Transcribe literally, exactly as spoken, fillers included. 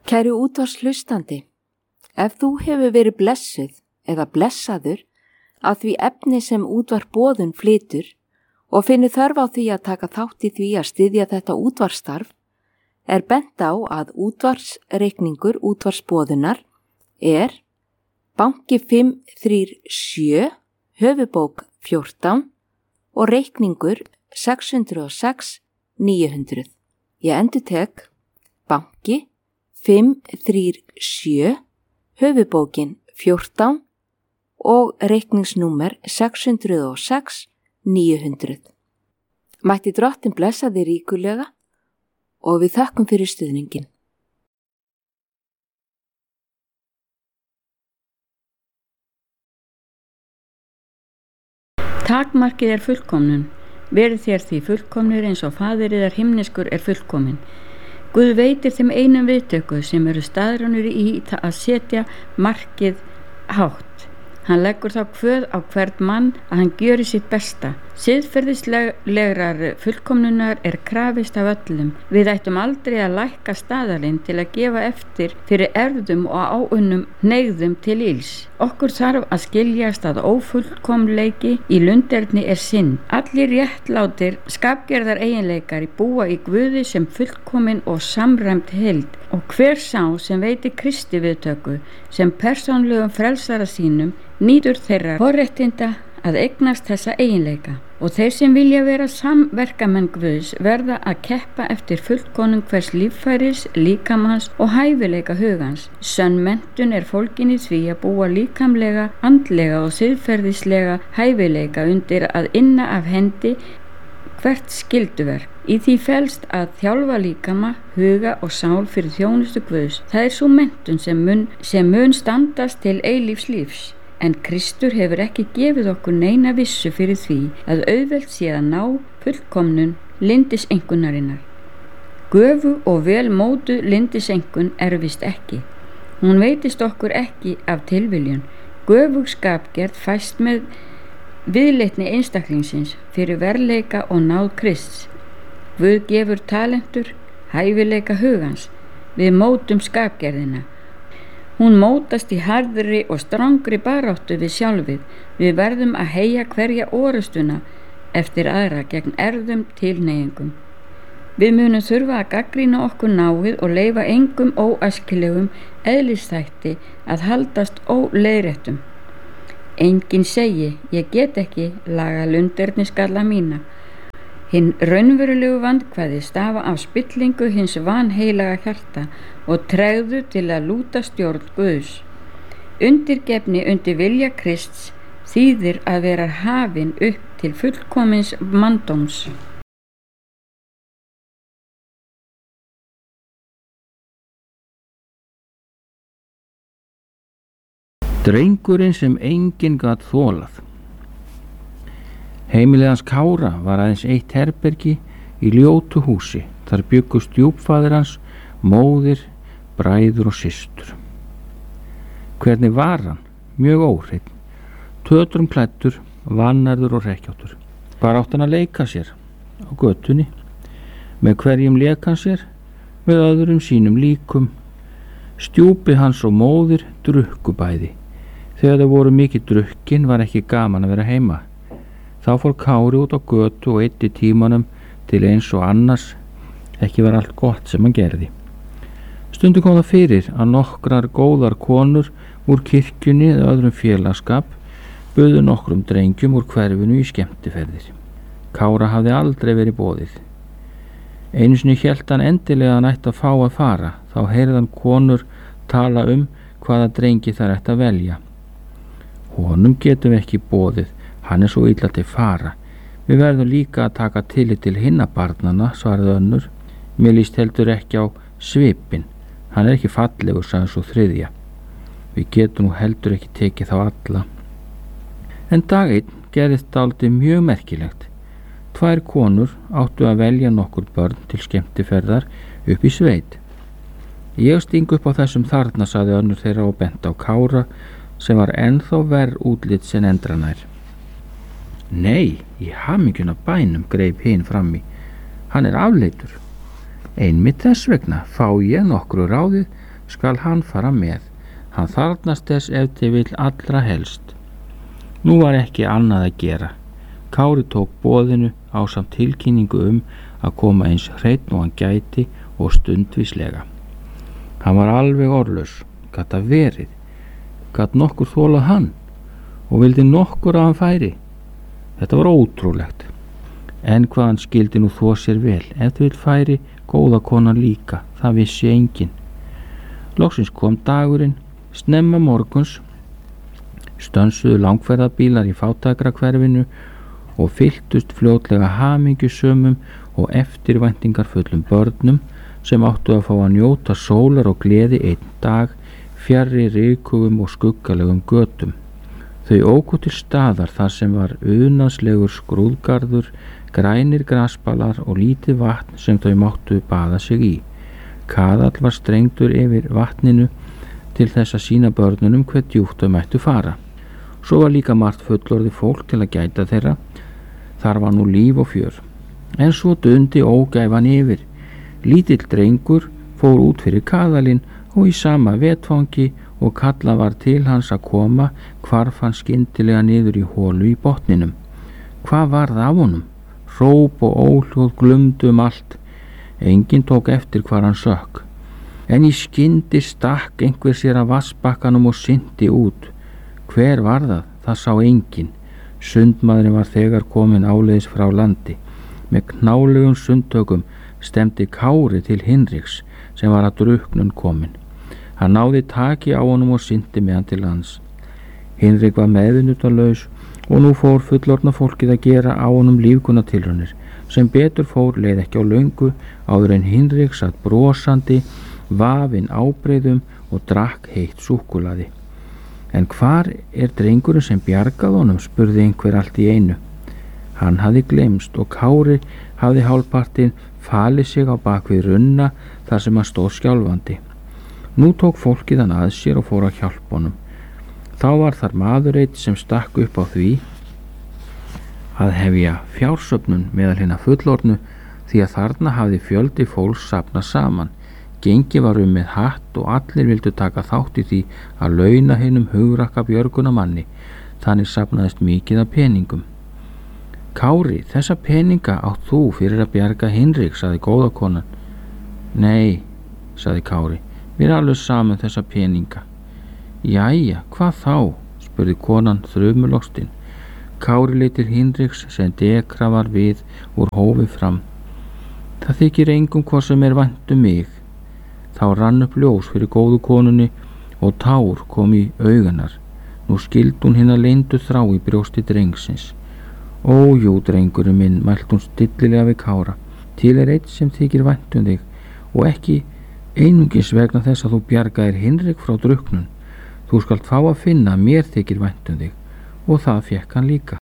Kæri útvarpshlustandi, ef þú hefur verið blessuð eða blessaður af því efni sem útvarp boðun flytur og finnur þörf á því að taka þátt í því að styðja þetta útvarpsstarf, er bent á að útvarpsreikningur útvarpsboðunar er banki fimm þrjú sjö, höfubók fjórtán og reikningur sex hundruð og sex níu hundruð. Ég endurtek banki fimm þrjú sjö, höfubókin fjórtán og reikningsnúmer sex hundruð og sex níu hundruð. Mætti Drottinn blessa þig ríkulega og við þökkum fyrir stuðningin. Takmarkið er fullkomnun. Verið þér því fullkomnir eins og Faðir yðar himneskur er fullkominn. Guð veitir þeim einum viðtöku sem eru staðránir í að setja markið hátt. Hann leggur þá kvöð á hvern mann að hann gjöri sitt besta. Siðferðislegrar fullkomnunar er krafist af öllum. Við ættum aldrei að lækka staðalinn til að gefa eftir fyrir erfðum og áunnum hneigðum til ills. Okkur þarf að skiljast að ófullkomleiki í lunderni er synd. Allir réttlátir skapgerðar eiginleikar búa í Guði sem fullkomin og samræmt heild, og hver sá sem veiti Kristi viðtöku sem persónlegum frelsara sínum nýtur þeirra forréttinda að eignast þessa eiginleika, og þeir sem vilja vera samverkamenn Guðs verða að keppa eftir fullkomnun hvers líffæris, líkamans og hæfileika hugans. Sönn menntun er fólgin í því að búa líkamlega, andlega og siðferðislega hæfileika undir að inna af hendi hvert skylduverk. Í því felst að þjálfa líkama, huga og sál fyrir þjónustu Guðs. Það er svo menntun sem mun, sem mun standast til eilífs lífs. En Kristur hefur ekki gefið okkur neina vissu fyrir því að auðvelt sé að ná fullkomnun lindiseinkunnarinnar. Göfu og vel mótuð lindiseinkun erfist ekki. Hún veitist okkur ekki af tilviljun. Göfug skapgerð fæst með viðleitni einstaklingsins fyrir verleika og náð Krists. Guð gefur talentur, hæfileika hugans. Við mótum skapgerðina. Hún mótast í harðri og strangri baráttu við sjálfið. Við verðum að heyja hverja orustuna eftir aðra gegn erfðum tilhneigingum. Við munum þurfa að gagnrýna okkur náið og leyfa engum óæskilegum eðlisþætti að haldast óleiðréttum. Enginn segi, ég get ekki laga lunderniskalla mína. Hinn raunverulegu vandkvæði stafa af spillingu hins vanheilaga hjarta og tregðu til að lúta stjórn Guðs. Undirgefni undir vilja Krists þýðir að vera hafin upp til fullkomins manndóms. Drengurinn sem enginn gat þolað. Heimilið hans Kára var aðeins eitt herbergi í ljótu húsi. Þar bjuggu stjúpfaðir hans, móðir, bræður og systur. Hvernig var hann? Mjög óhreinn, tötrum klæddur, vannærður og hrekkjáttur. Hvar átti hann að leika sér? Á götunni. Með hverjum lék hann sér? Með öðrum sínum líkum. Stjúpi hans og móðir drukku bæði. Þegar þau voru mikið drukkin var ekki gaman að vera heima. Þá fór Kári út á götu og eyddi tímanum til eins og annars ekki var allt gott sem hann gerði. Stundum kom það fyrir að nokkrar góðar konur úr kirkjunni eða öðrum félagskap buðu nokkrum drengjum úr hverfinu í skemmtiferðir. Kára hafði aldrei verið boðið. Einu sinni hélt hann endilega að hann ætti að fá að fara. Þá heyrði hann konur tala um hvaða drengi þær ætti að velja. Honum getum við ekki boðið, hann er svo illa til fara. Við verðum líka að taka tillit til hinna barnanna, svaraði önnur. Mér líst heldur ekki á svipinn. Hann er ekki fallegur, sagði svo þriðja. Við getum nú heldur ekki tekið þá alla. En dag einn gerðist dálítið mjög merkilegt. Tvær konur áttu að velja nokkur börn til skemmtiferðar upp í sveit. Ég sting upp á þessum þarna, sagði önnur þeirra og benti á Kára sem var ennþá verr útlit sem endranær. Nei, í hamingjuna bænum, greip hinn fram í. Hann er afleitur. Einmitt þess vegna fá ég nokkru ráðið skal hann fara með. Hann þarfnast þess ef til vill allra helst. Nú var ekki annað að gera. Kári tók boðinu ásamt tilkynningu um að koma eins hreinn og hann gæti og stundvíslega. Hann var alveg orðlaus. Gat það verið? Gat nokkur þolað hann? Og vildi nokkur að hann færi? Þetta var ótrúlegt. En hvað hann skildi nú þó sér vel, ef þau vil færi góða konan líka, það vissi enginn. Loksins kom dagurinn, snemma morguns, stönsuðu langferðabílar í fátækrahverfinu og fylltust fljótlega hamingjusömum og eftirvæntingarfullum börnum sem áttu að fá að njóta sólar og gleði einn dag fjarri rykugum og skuggalegum götum. Þau óku til staðar þar sem var unaðslegur skrúðgarður, grænir grasbalar og lítið vatn sem þau máttu baða sig í. Kaðall var strengdur yfir vatninu til þess að sýna börnunum hve djúpt þau mættu fara. Svo var líka margt fullorði fólk til að gæta þeirra. Þar var nú líf og fjör. En svo dundi ógæfan yfir. Lítill drengur fór út fyrir kaðalinn og í sama vetfangi og kalla var til hans að koma, hvarf hann skyndilega niður í hólu í botninum. Hvað varð af honum? Hróp og óhljóð glumdu um allt. Enginn tók eftir hvar hann sökk. En í skyndi stakk einhver sér af vassbakkanum og synti út. Hver var það? Það sá enginn. Sundmaðurinn var þegar kominn áleiðis frá landi. Með knálegum sundtökum stemdi Kári til Hinriks sem var að drukknun kominn. Hann náði taki á honum og synti með hann til lands. Hinrik var meðvitundarlaus og nú fór fullorðna fólkið að gera á honum lífgunartilraunir. Sem betur fór leið ekki á löngu áður en Hinrik satt brosandi, vafinn ábreiðum og drakk heitt súkkulaði. En hvar er drengurinn sem bjargað honum, spurði einhver allt í einu. Hann hafði gleymst og Kári hafði hálfpartinn falið sig á bakvið runna þar sem hann stóð skjálfandi. Nú tók fólkið hann að sér og fór að hjálpa honum. Þá var þar maður einn sem stakk upp á því að hefja fjársöfnun meðal hinna fullorðnu því að þarna hafði fjöldi fólks safnað saman. Gengi var um með hatt og allir vildu taka þátt í því að launa hinum hugrakka björgunamanni. Þannig safnaðist mikið af peningum. Kári, þessa peninga átt þú fyrir að bjarga Hinrik, sagði góða konan. Nei, sagði Kári, mér er alveg saman þessa peninga. Jæja, hvað þá? Spurði konan þrumulostinn. Kári leit til Hinriks sem dekra var við úr hófi fram. Það þykir engum hvað sem er vænt um mig. Þá rann upp ljós fyrir góðu konunni og tár kom í auganar. Nú skildi hún hina leyndu þrá í brjósti drengsins. Ó, jú, drengurinn minn, mælt hún stillilega við Kára. Til er einn sem þykir vænt um þig og ekki einungis vegna þess að þú bjargaðir Hinrik frá drukknun. Þú skalt fá að finna að mér þykir vænt um þig og það fékk hann líka.